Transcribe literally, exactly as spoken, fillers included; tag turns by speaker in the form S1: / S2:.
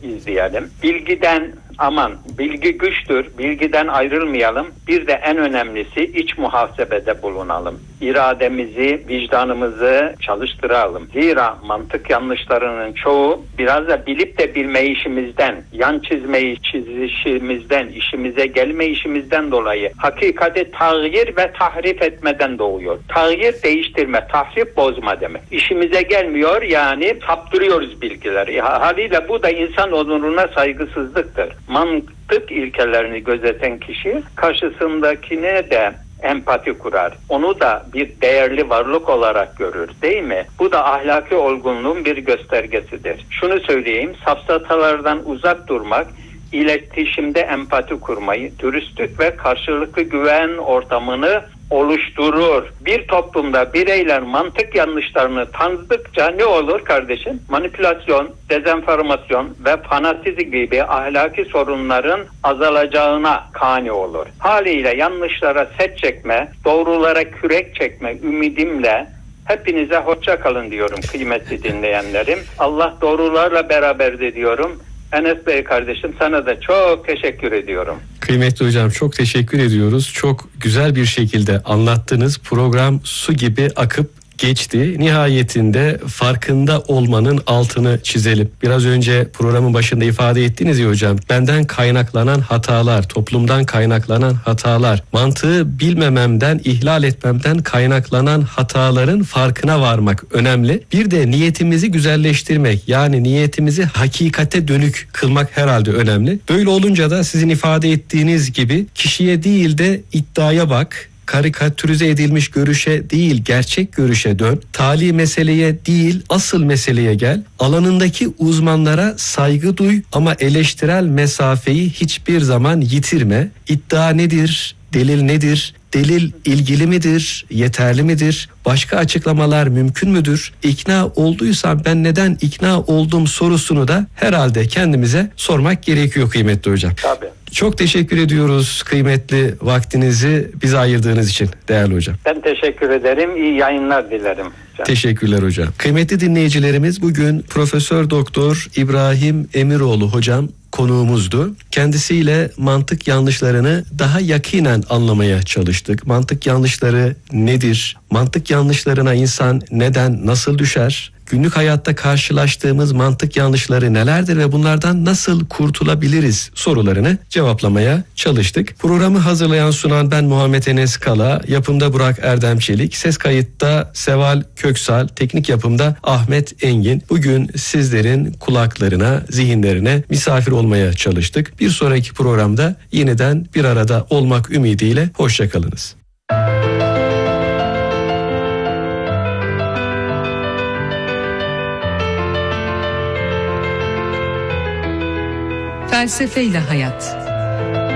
S1: izleyelim. Bilgiden aman, bilgi güçtür, bilgiden ayrılmayalım. Bir de en önemlisi iç muhasebede bulunalım. İrademizi, vicdanımızı çalıştıralım. Zira mantık yanlışlarının çoğu biraz da bilip de bilme işimizden, yan çizmeyi çizişimizden, işimize gelme işimizden dolayı hakikati tağyir ve tahrif etmeden doğuyor. Tağyir değiştirme, tahrif bozma demek. İşimize gelmiyor, yani saptırıyoruz bilgileri. Haliyle bu da insan onuruna saygısızlıktır. Mantık ilkelerini gözeten kişi karşısındakine de empati kurar. Onu da bir değerli varlık olarak görür, değil mi? Bu da ahlaki olgunluğun bir göstergesidir. Şunu söyleyeyim, safsatalardan uzak durmak, iletişimde empati kurmayı, dürüstlük ve karşılıklı güven ortamını oluşturur. Bir toplumda bireyler mantık yanlışlarını tanıdıkça ne olur kardeşim? Manipülasyon, dezenformasyon ve fanatizm gibi ahlaki sorunların azalacağına kani olur. Haliyle yanlışlara set çekme, doğrulara kürek çekme ümidimle hepinize hoşça kalın diyorum kıymetli dinleyenlerim. Allah doğrularla beraberdir diyorum. Enes Bey kardeşim, sana da çok teşekkür ediyorum.
S2: Kıymetli hocam, çok teşekkür ediyoruz. Çok güzel bir şekilde anlattınız. Program su gibi akıp geçti. Nihayetinde farkında olmanın altını çizelim. Biraz önce programın başında ifade ettiniz ya hocam. Benden kaynaklanan hatalar, toplumdan kaynaklanan hatalar, mantığı bilmememden, ihlal etmemden kaynaklanan hataların farkına varmak önemli. Bir de niyetimizi güzelleştirmek, yani niyetimizi hakikate dönük kılmak herhalde önemli. Böyle olunca da sizin ifade ettiğiniz gibi kişiye değil de iddiaya bak. Karikatürize edilmiş görüşe değil, gerçek görüşe dön. Tali meseleye değil, asıl meseleye gel. Alanındaki uzmanlara saygı duy ama eleştirel mesafeyi hiçbir zaman yitirme. İddia nedir? Delil nedir? Delil ilgili midir? Yeterli midir? Başka açıklamalar mümkün müdür? İkna olduysam ben neden ikna oldum sorusunu da herhalde kendimize sormak gerekiyor kıymetli hocam.
S1: Tabii.
S2: Çok teşekkür ediyoruz kıymetli vaktinizi bize ayırdığınız için değerli hocam.
S1: Ben teşekkür ederim. İyi yayınlar dilerim. Canım.
S2: Teşekkürler hocam. Kıymetli dinleyicilerimiz, bugün Profesör Doktor İbrahim Emiroğlu hocam konuğumuzdu. Kendisiyle mantık yanlışlarını daha yakinen anlamaya çalıştık. Mantık yanlışları nedir? Mantık yanlışlarına insan neden, nasıl düşer? Günlük hayatta karşılaştığımız mantık yanlışları nelerdir ve bunlardan nasıl kurtulabiliriz sorularını cevaplamaya çalıştık. Programı hazırlayan sunan ben Muhammed Enes Kala, yapımda Burak Erdem Çelik, ses kayıtta Seval Köksal, teknik yapımda Ahmet Engin. Bugün sizlerin kulaklarına, zihinlerine misafir olmaya çalıştık. Bir sonraki programda yeniden bir arada olmak ümidiyle hoşça kalınız.
S3: Felsefeyle Hayat.